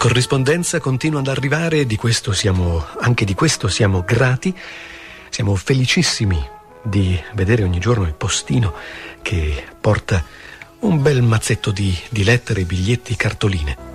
corrispondenza continua ad arrivare, anche di questo siamo grati, siamo felicissimi di vedere ogni giorno il postino che porta un bel mazzetto di lettere, biglietti, cartoline.